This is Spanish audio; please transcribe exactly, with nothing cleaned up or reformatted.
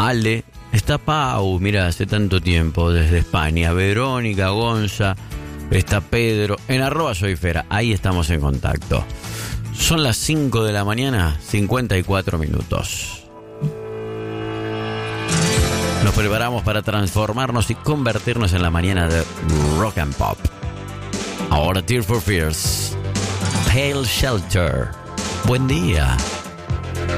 Ale, está Pau, mira, hace tanto tiempo, desde España, Verónica, Gonza, está Pedro, en arroba soy Fera, ahí estamos en contacto. Son las cinco de la mañana, cincuenta y cuatro minutos. Nos preparamos para transformarnos y convertirnos en la mañana de Rock and Pop. Ahora Tears for Fears, Pale Shelter. Buen día.